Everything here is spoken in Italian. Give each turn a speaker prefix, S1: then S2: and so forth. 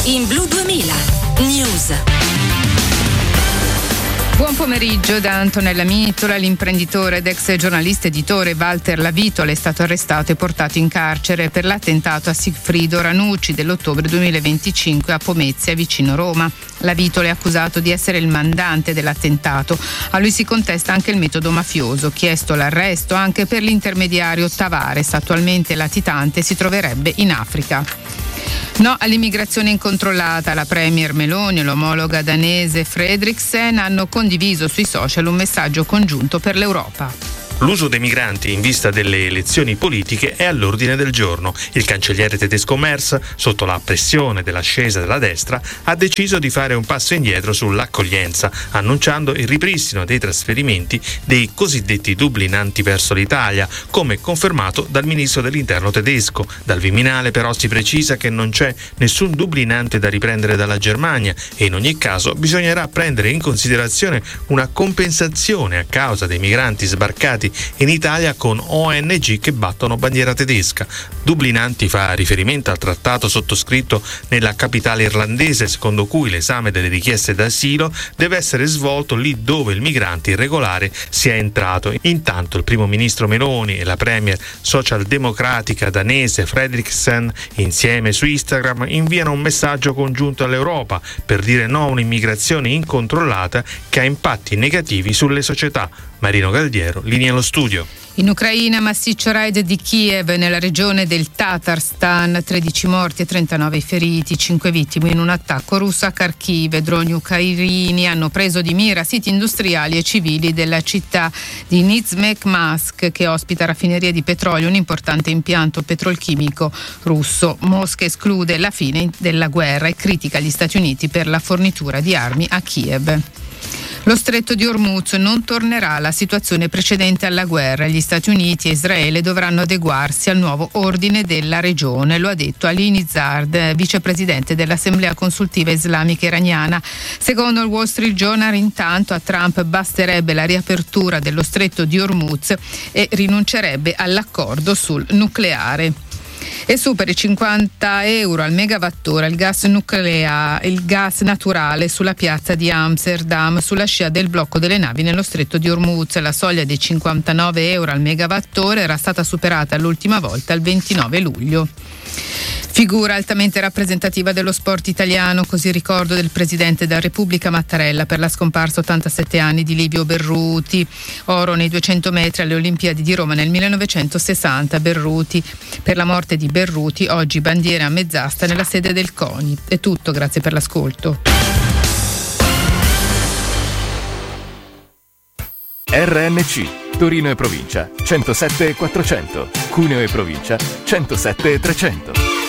S1: in Blu 2000 News.
S2: Buon pomeriggio da Antonella Mitola. L'imprenditore ed ex giornalista editore Walter Lavitola è stato arrestato e portato in carcere per l'attentato a Sigfrido Ranucci dell'ottobre 2025 a Pomezia, vicino Roma. Lavitola è accusato di essere il mandante dell'attentato. A lui si contesta anche il metodo mafioso. Chiesto l'arresto anche per l'intermediario Tavares, attualmente latitante, si troverebbe in Africa. No all'immigrazione incontrollata. La premier Meloni e l'omologa danese Frederiksen hanno condiviso sui social un messaggio congiunto per l'Europa.
S3: L'uso dei migranti in vista delle elezioni politiche è all'ordine del giorno. Il cancelliere tedesco Merz, sotto la pressione dell'ascesa della destra, ha deciso di fare un passo indietro sull'accoglienza, annunciando il ripristino dei trasferimenti dei cosiddetti dublinanti verso l'Italia, come confermato dal ministro dell'Interno tedesco. Dal Viminale però si precisa che non c'è nessun dublinante da riprendere dalla Germania e in ogni caso bisognerà prendere in considerazione una compensazione a causa dei migranti sbarcati in Italia con ONG che battono bandiera tedesca. Dublinanti fa riferimento al trattato sottoscritto nella capitale irlandese, secondo cui l'esame delle richieste d'asilo deve essere svolto lì dove il migrante irregolare sia entrato. Intanto il primo ministro Meloni e la premier socialdemocratica danese Frederiksen insieme su Instagram inviano un messaggio congiunto all'Europa per dire no a un'immigrazione incontrollata che ha impatti negativi sulle società. Marino Galdiero, linea allo studio.
S2: In Ucraina, massiccio raid di Kiev nella regione del Tatarstan, 13 morti e 39 feriti, 5 vittime in un attacco russo a Kharkiv. Droni ucraini hanno preso di mira siti industriali e civili della città di Nizhnekamsk, che ospita raffinerie di petrolio, un importante impianto petrolchimico russo. Mosca esclude la fine della guerra e critica gli Stati Uniti per la fornitura di armi a Kiev. Lo stretto di Hormuz non tornerà alla situazione precedente alla guerra. Gli Stati Uniti e Israele dovranno adeguarsi al nuovo ordine della regione, lo ha detto Ali Nizard, vicepresidente dell'Assemblea Consultiva Islamica Iraniana. Secondo il Wall Street Journal, intanto a Trump basterebbe la riapertura dello stretto di Hormuz e rinuncerebbe all'accordo sul nucleare. E supera i 50 euro al megawattora il gas naturale sulla piazza di Amsterdam, sulla scia del blocco delle navi nello stretto di Hormuz. La soglia dei 59 euro al megawattora era stata superata l'ultima volta il 29 luglio. Figura altamente rappresentativa dello sport italiano, così il ricordo del presidente della Repubblica Mattarella per la scomparsa 87 anni di Livio Berruti. Oro nei 200 metri alle Olimpiadi di Roma nel 1960. Berruti. Per la morte di Berruti oggi bandiera a mezz'asta nella sede del CONI. È tutto, grazie per l'ascolto.
S4: RNC Torino e provincia 107 400, Cuneo e provincia 107 300.